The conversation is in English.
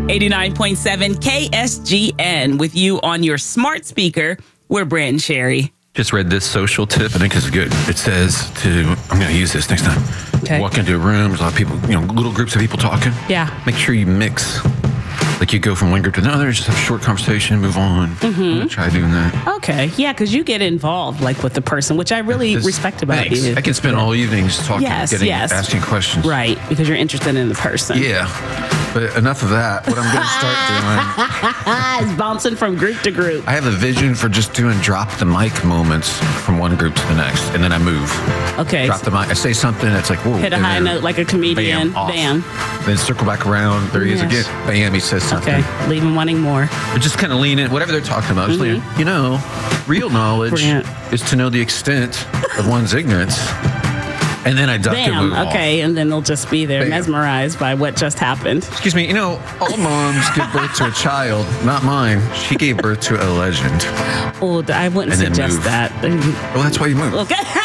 89.7 KSGN with you on your smart speaker. We're Brand and Sherry. Just read this social tip. I think it's good. It says I'm going to use this next time. Okay. Walk into a room, there's a lot of people, little groups of people talking. Yeah. Make sure you mix. Like you go from one group to another, just have a short conversation, move on. I'm going to try doing that. Okay. Yeah, because you get involved with the person, which I really respect about you. I can spend all evening just talking, asking questions. Right, because you're interested in the person. Yeah. But enough of that. What I'm going to start doing is bouncing from group to group. I have a vision for just doing drop the mic moments from one group to the next, and then I move. Okay. Drop the mic. I say something that's like, whoa. Hit a high note like a comedian. Bam. Then circle back around. There he is again. Bam, he says something. Okay. Leave him wanting more. But just kind of lean in. Whatever they're talking about. Just lean in. Real knowledge is to know the extent of one's ignorance. And then I duck and move off. Okay, and then they'll just be there mesmerized by what just happened. Excuse me, all moms give birth to a child. Not mine. She gave birth to a legend. Oh, I wouldn't suggest that. Well, that's why you move. Okay.